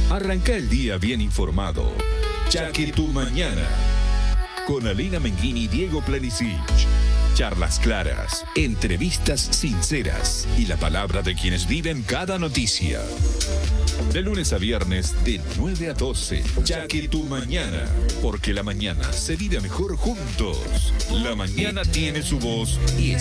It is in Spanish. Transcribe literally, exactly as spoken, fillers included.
Arranca el día bien informado. Ya que tu mañana. Con Alina Menguini y Diego Planisic. Charlas claras, entrevistas sinceras y la palabra de quienes viven cada noticia. De lunes a viernes, de nueve a doce. Ya que tu mañana. Porque la mañana se vive mejor juntos. La mañana tiene su voz y